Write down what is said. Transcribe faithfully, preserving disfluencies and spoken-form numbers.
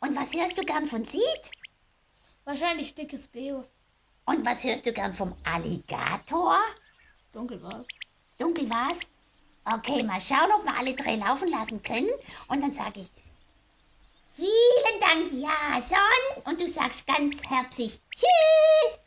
Und was hörst du gern von Sid? Wahrscheinlich dickes Beo. Und was hörst du gern vom Alligator? Dunkel war's. Dunkel war's? Okay, mal schauen, ob wir alle drei laufen lassen können. Und dann sage ich, vielen Dank, Jason. Und du sagst ganz herzlich Tschüss.